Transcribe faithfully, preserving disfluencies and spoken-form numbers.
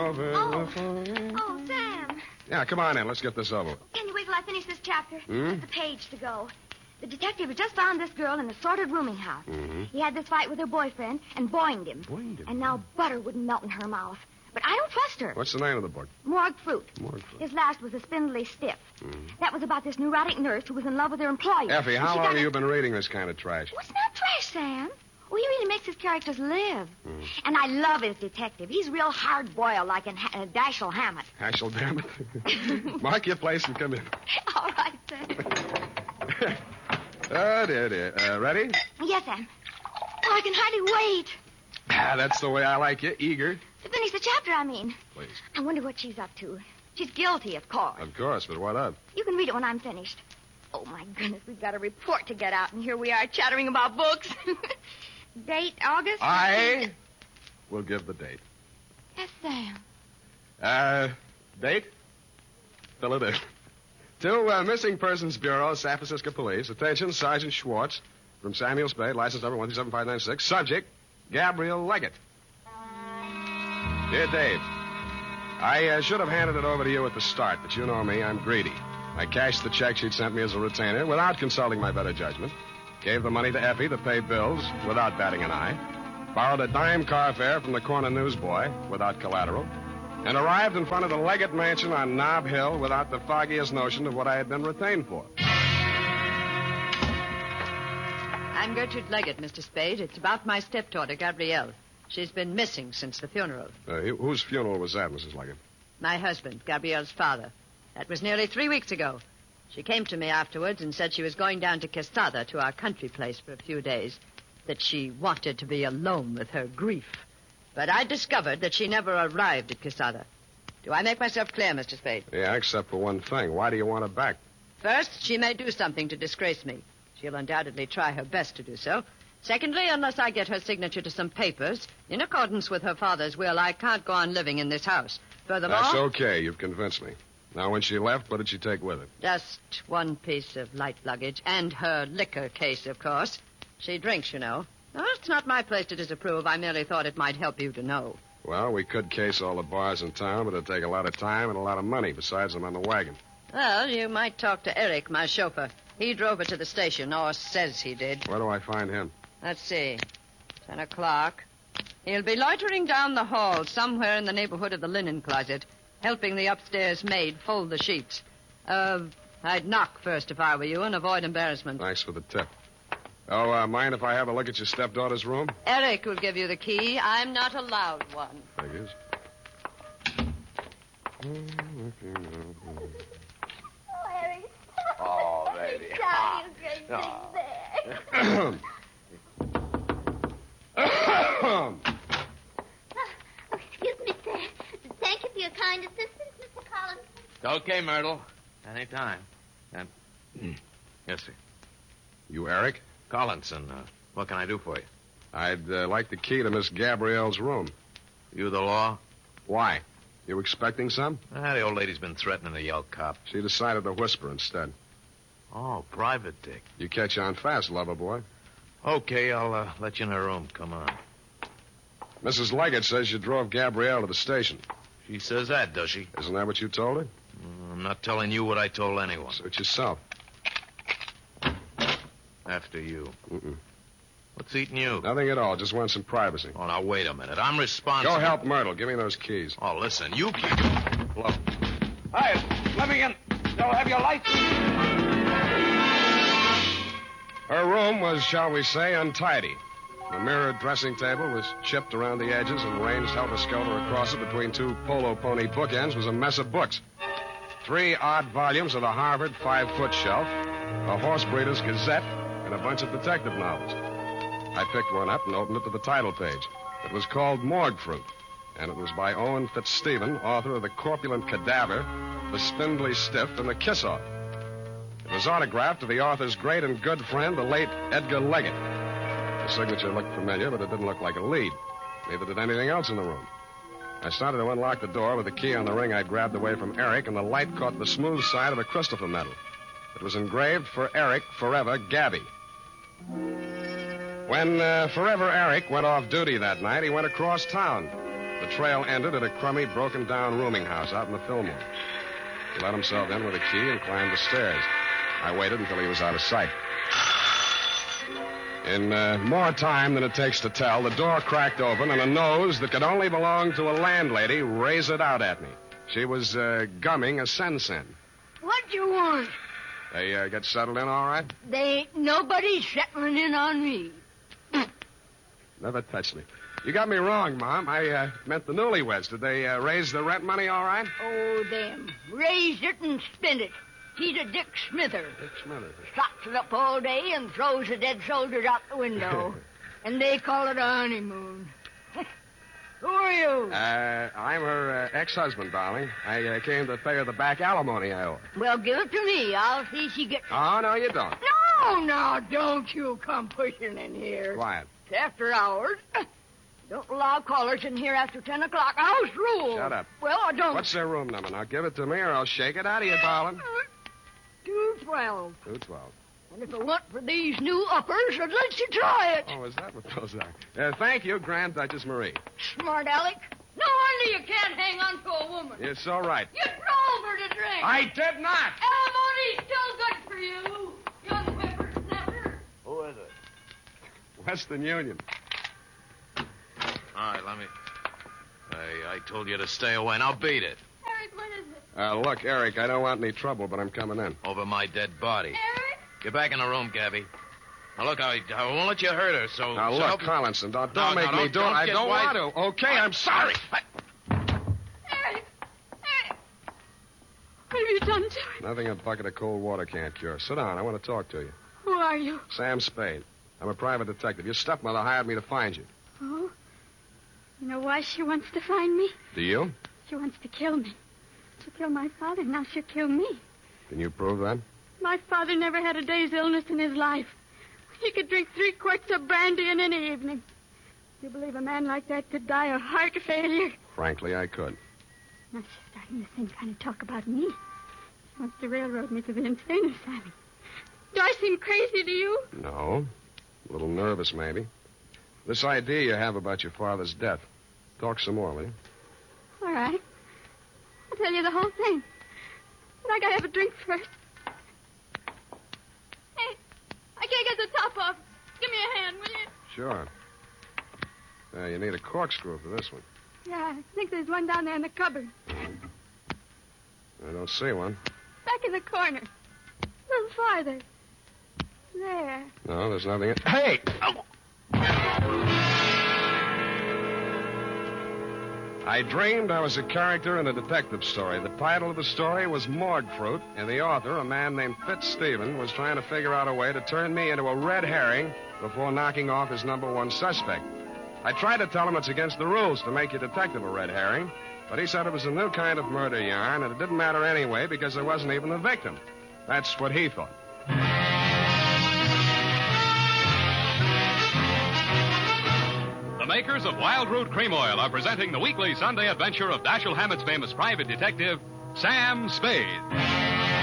over Oh. the phone. Oh, Sam. Yeah, come on in. Let's get this over with. Can you wait till I finish this chapter? Hmm? Just a page to go. The detective had just found this girl in a sordid rooming house. Mm-hmm. He had this fight with her boyfriend and boinged him. Boinged him? And now butter wouldn't melt in her mouth. But I don't trust her. What's the name of the book? Morgue Fruit. Morgue Fruit. His last was A Spindly Stiff. Mm-hmm. That was about this neurotic nurse who was in love with her employer. Effie, And how she long got have a- you been reading this kind of trash? Oh, it's not trash, Sam. Oh, he really makes his characters live. Mm. And I love his detective. He's real hard-boiled, like in ha- uh, Dashiell Hammett. Hashel, damn it. Mark your place and come in. All right, Sam. Oh, dear, dear. Uh, ready? Yes, Sam. Oh, I can hardly wait. Ah, that's the way I like you. Eager. To finish the chapter, I mean. Please. I wonder what she's up to. She's guilty, of course. Of course, but what of? You can read it when I'm finished. Oh, my goodness, we've got a report to get out, and here we are chattering about books. Date, August? I will give the date. Yes, Sam. Uh, date? Fill it in. To uh, Missing Persons Bureau, San Francisco Police. Attention, Sergeant Schwartz from Samuel Spade, license number one two seven five nine six. Subject, Gabrielle Leggett. Dear Dave, I uh, should have handed it over to you at the start, but you know me, I'm greedy. I cashed the check she'd sent me as a retainer without consulting my better judgment. Gave the money to Effie to pay bills without batting an eye. Borrowed a dime car fare from the corner newsboy without collateral. And arrived in front of the Leggett Mansion on Nob Hill without the foggiest notion of what I had been retained for. I'm Gertrude Leggett, Mister Spade. It's about my stepdaughter, Gabrielle. She's been missing since the funeral. Uh, whose funeral was that, Missus Leggett? My husband, Gabrielle's father. That was nearly three weeks ago. She came to me afterwards and said she was going down to Quesada, to our country place, for a few days, that she wanted to be alone with her grief. But I discovered that she never arrived at Quesada. Do I make myself clear, Mister Spade? Yeah, except for one thing. Why do you want her back? First, she may do something to disgrace me. She'll undoubtedly try her best to do so. Secondly, unless I get her signature to some papers, in accordance with her father's will, I can't go on living in this house. Furthermore... That's okay. You've convinced me. Now, when she left, what did she take with her? Just one piece of light luggage, and her liquor case, of course. She drinks, you know. Oh, it's not my place to disapprove. I merely thought it might help you to know. Well, we could case all the bars in town, but it'd take a lot of time and a lot of money. Besides, I'm on the wagon. Well, you might talk to Eric, my chauffeur. He drove her to the station, or says he did. Where do I find him? Let's see. Ten o'clock. He'll be loitering down the hall somewhere in the neighborhood of the linen closet, helping the upstairs maid fold the sheets. Uh, I'd knock first if I were you and avoid embarrassment. Thanks for the tip. Oh, uh, mind if I have a look at your stepdaughter's room? Eric will give you the key. I'm not allowed one. I guess. Oh, Harry. Oh, baby. Darling, you great Oh. big bear. Oh, excuse me, sir. Thank you for your kind assistance, Mister Collins. It's okay, Myrtle. Anytime. And, yes, sir. You Eric? Collinson, uh, what can I do for you? I'd uh, like the key to Miss Gabrielle's room. You the law? Why? You expecting some? Ah, the old lady's been threatening to yell cop. She decided to whisper instead. Oh, private dick. You catch on fast, lover boy. Okay, I'll uh, let you in her room. Come on. Missus Leggett says you drove Gabrielle to the station. She says that, does she? Isn't that what you told her? Mm, I'm not telling you what I told anyone. Suit yourself. After you. Mm-mm. What's eating you? Nothing at all. Just want some privacy. Oh, now, wait a minute. I'm responsible. Go help Myrtle. Give me those keys. Oh, listen, you keep... Hello. Hey, let me in. They'll have your lights. Her room was, shall we say, untidy. The mirrored dressing table was chipped around the edges, and ranged helter-skelter across it between two polo pony bookends was a mess of books. Three odd volumes of the Harvard five-foot shelf, a horse breeder's gazette, and a bunch of detective novels. I picked one up and opened it to the title page. It was called Morgue Fruit, and it was by Owen Fitzstephen, author of The Corpulent Cadaver, The Spindly Stiff, and The Kiss-Off. It was autographed to the author's great and good friend, the late Edgar Leggett. The signature looked familiar, but it didn't look like a lead. Neither did anything else in the room. I started to unlock the door with the key on the ring I'd grabbed away from Eric, and the light caught the smooth side of a Christopher medal. It was engraved for Eric, forever, Gabby. When uh, Forever Eric went off duty that night, he went across town. The trail ended at a crummy, broken-down rooming house out in the Fillmore. He let himself in with a key and climbed the stairs. I waited until he was out of sight. In uh, more time than it takes to tell, the door cracked open and a nose that could only belong to a landlady raised it out at me. She was uh, gumming a sen-sen. What you want? They uh, get settled in all right? They ain't nobody settling in on me. Never touched me. You got me wrong, Mom. I uh, meant the newlyweds. Did they uh, raise the rent money all right? Oh, them. Raised it and spent it. He's a Dick Smither. Dick Smither. Stocks it up all day and throws the dead soldiers out the window. And they call it a honeymoon. Who are you? Uh, I'm her uh, ex-husband, darling. I uh, came to pay her the back alimony I owe her. Well, give it to me. I'll see she gets... Oh, no, you don't. No, no, don't you come pushing in here. Quiet. It's after hours. Don't allow callers in here after ten o'clock. House rule. Shut up. Well, I don't... What's their room number? Now, give it to me or I'll shake it out of you, darling. two twelve. two twelve. And if it weren't for these new uppers, I'd let you try it. Oh, is that what those are? Uh, thank you, Grand Duchess Marie. Smart Alec. No wonder you can't hang on to a woman. You're so right. You drove her to drink. I did not. Alimony's still good for you, young whippersnapper. Who is it? Western Union. All right, let me... I, I told you to stay away. Now beat it. Eric, what is it? Uh, look, Eric, I don't want any trouble, but I'm coming in. Over my dead body. Eric? Get back in the room, Gabby. Now, look, I, I won't let you hurt her, so... Now, so look, help me- Collinson, don't, No, don't no, make me don't- do it. don't I get don't wise- want to. Okay, I'm sorry. I- Eric! Eric! What have you done to him? Nothing a bucket of cold water can't cure. Sit down. I want to talk to you. Who are you? Sam Spade. I'm a private detective. Your stepmother hired me to find you. Oh? You know why she wants to find me? Do you? She wants to kill me. She killed my father, now she'll kill me. Can you prove that? My father never had a day's illness in his life. He could drink three quarts of brandy in any evening. Do you believe a man like that could die of heart failure? Frankly, I could. Now she's starting the same kind of talk about me. She wants to railroad me to the insane asylum. Do I seem crazy to you? No. A little nervous, maybe. This idea you have about your father's death. Talk some more, will you? All right. I'll tell you the whole thing. But I gotta have a drink first. Hey, I can't get the top off. Give me a hand, will you? Sure. Uh, you need a corkscrew for this one. Yeah, I think there's one down there in the cupboard. I don't see one. Back in the corner. A little farther. There. No, there's nothing. In... Hey! Oh. I dreamed I was a character in a detective story. The title of the story was Morgue Fruit, and the author, a man named Fitzstephen, was trying to figure out a way to turn me into a red herring before knocking off his number one suspect. I tried to tell him it's against the rules to make your detective a red herring, but he said it was a new kind of murder yarn, and it didn't matter anyway because there wasn't even a victim. That's what he thought. The makers of Wild Root Cream Oil are presenting the weekly Sunday adventure of Dashiell Hammett's famous private detective, Sam Spade.